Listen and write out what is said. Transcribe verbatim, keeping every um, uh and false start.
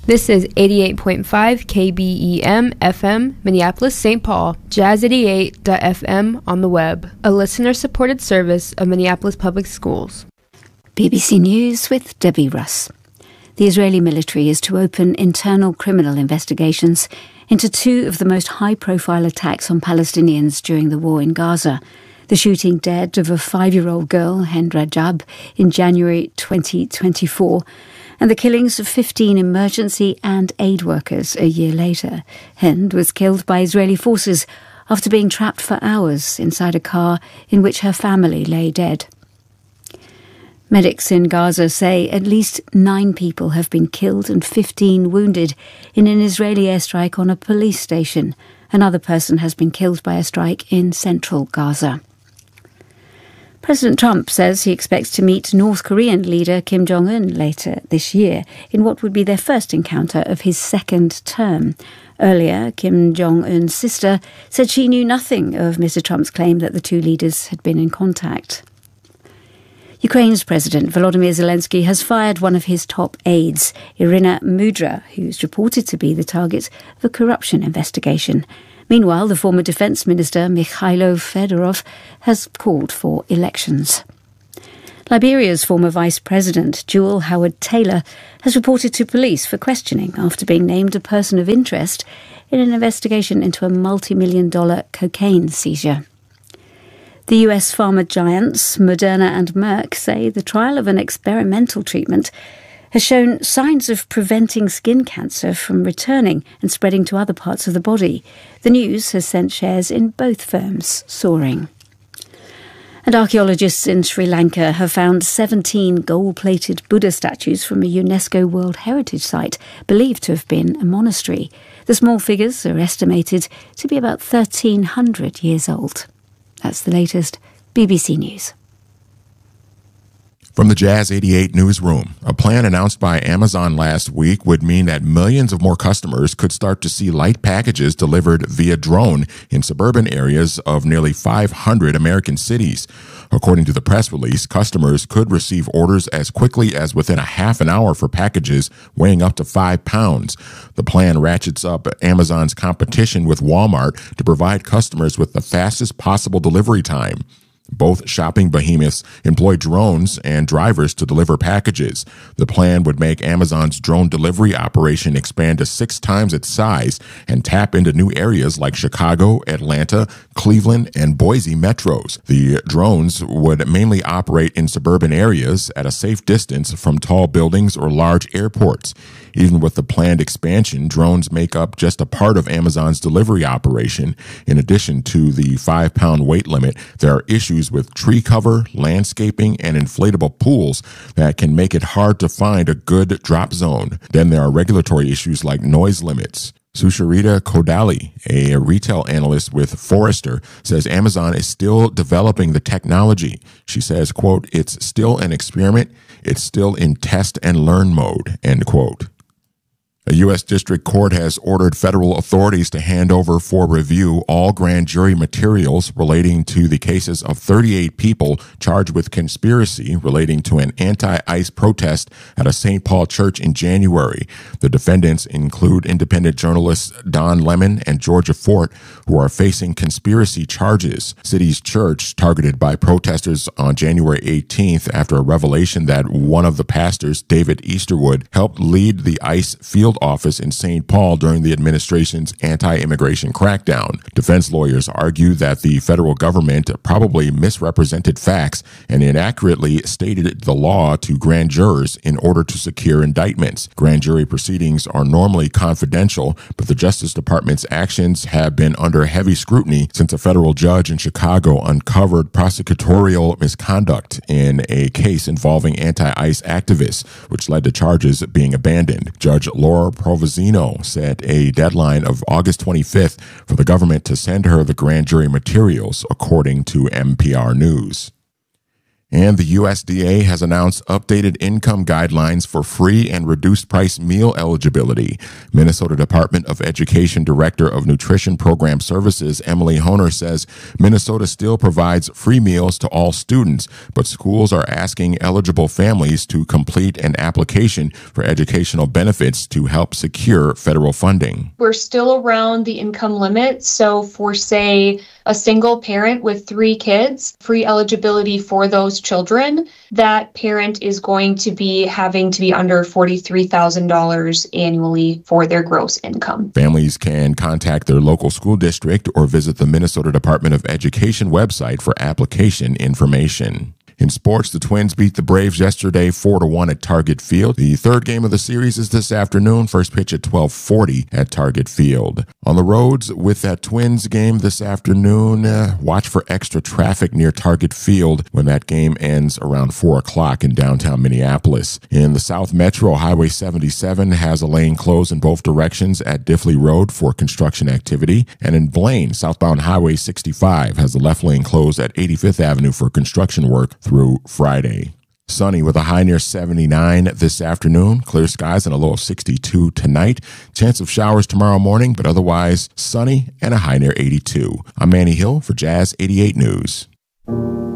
This is eighty-eight point five K B E M F M, Minneapolis, Saint Paul, jazz eighty-eight dot f m on the web, a listener-supported service of Minneapolis Public Schools. B B C News with Debbie Russ. The Israeli military is to open internal criminal investigations into two of the most high-profile attacks on Palestinians during the war in Gaza. The shooting dead of a five-year-old girl, Hind Rajab, in January twenty twenty-four, and the killings of fifteen emergency and aid workers a year later. Hind was killed by Israeli forces after being trapped for hours inside a car in which her family lay dead. Medics in Gaza say at least nine people have been killed and fifteen wounded in an Israeli airstrike on a police station. Another person has been killed by a strike in central Gaza. President Trump says he expects to meet North Korean leader Kim Jong-un later this year in what would be their first encounter of his second term. Earlier, Kim Jong-un's sister said she knew nothing of Mister Trump's claim that the two leaders had been in contact. Ukraine's President Volodymyr Zelensky has fired one of his top aides, Irina Mudra, who's reported to be the target of a corruption investigation. Meanwhile, the former defence minister, Mikhailo Fedorov, has called for elections. Liberia's former vice president, Jewel Howard Taylor, has reported to police for questioning after being named a person of interest in an investigation into a multi-million dollar cocaine seizure. The U S pharma giants Moderna and Merck say the trial of an experimental treatment has shown signs of preventing skin cancer from returning and spreading to other parts of the body. The news has sent shares in both firms soaring. And archaeologists in Sri Lanka have found seventeen gold-plated Buddha statues from a UNESCO World Heritage Site, believed to have been a monastery. The small figures are estimated to be about thirteen hundred years old. That's the latest. B B C News. From the Jazz eighty-eight newsroom, a plan announced by Amazon last week would mean that millions of more customers could start to see light packages delivered via drone in suburban areas of nearly five hundred American cities. According to the press release, customers could receive orders as quickly as within a half an hour for packages weighing up to five pounds. The plan ratchets up Amazon's competition with Walmart to provide customers with the fastest possible delivery time. Both shopping behemoths employ drones and drivers to deliver packages. The plan would make Amazon's drone delivery operation expand to six times its size and tap into new areas like Chicago, Atlanta, Cleveland, and Boise metros. The drones would mainly operate in suburban areas at a safe distance from tall buildings or large airports. Even with the planned expansion, drones make up just a part of Amazon's delivery operation. In addition to the five-pound weight limit, there are issues with tree cover, landscaping, and inflatable pools that can make it hard to find a good drop zone. Then there are regulatory issues like noise limits. Susharita Kodali, a retail analyst with Forrester, says Amazon is still developing the technology. She says, quote, "It's still an experiment. It's still in test and learn mode," end quote. A U S district court has ordered federal authorities to hand over for review all grand jury materials relating to the cases of thirty-eight people charged with conspiracy relating to an anti-ICE protest at a Saint Paul church in January. The defendants include independent journalists Don Lemon and Georgia Fort, who are facing conspiracy charges. City's church targeted by protesters on January eighteenth after a revelation that one of the pastors, David Easterwood, helped lead the ICE field office in Saint Paul during the administration's anti-immigration crackdown. Defense lawyers argue that the federal government probably misrepresented facts and inaccurately stated the law to grand jurors in order to secure indictments. Grand jury proceedings are normally confidential, but the Justice Department's actions have been under heavy scrutiny since a federal judge in Chicago uncovered prosecutorial misconduct in a case involving anti-ICE activists, which led to charges being abandoned. Judge Laura Provenzino set a deadline of August twenty-fifth for the government to send her the grand jury materials, according to N P R News. And the U S D A has announced updated income guidelines for free and reduced price meal eligibility. Minnesota Department of Education Director of Nutrition Program Services, Emily Honer, says Minnesota still provides free meals to all students, but schools are asking eligible families to complete an application for educational benefits to help secure federal funding. We're still around the income limit. So for, say, a single parent with three kids, free eligibility for those children, that parent is going to be having to be under forty-three thousand dollars annually for their gross income. Families can contact their local school district or visit the Minnesota Department of Education website for application information. In sports, the Twins beat the Braves yesterday four to one at Target Field. The third game of the series is this afternoon, first pitch at twelve forty at Target Field. On the roads with that Twins game this afternoon, uh, watch for extra traffic near Target Field when that game ends around four o'clock in downtown Minneapolis. In the South Metro, Highway seventy-seven has a lane closed in both directions at Diffley Road for construction activity. And in Blaine, southbound Highway sixty-five has the left lane closed at eighty-fifth Avenue for construction work through Friday. Sunny with a high near seventy-nine this afternoon. Clear skies and a low of sixty-two tonight. Chance of showers tomorrow morning, but otherwise sunny and a high near eighty-two. I'm Manny Hill for Jazz eighty-eight News.